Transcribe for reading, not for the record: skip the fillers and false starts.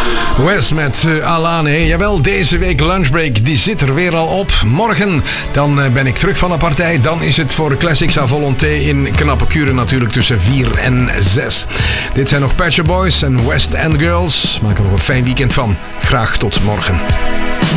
Wes met Alane. Jawel, deze week lunchbreak, die zit er weer al op. Morgen, dan ben ik terug van de partij. Dan is het voor Classics à Volonté in knappe kuren natuurlijk tussen 4 en 6. Dit zijn nog Pet Shop Boys en West End Girls. Maak er nog een fijn weekend van. Graag tot morgen.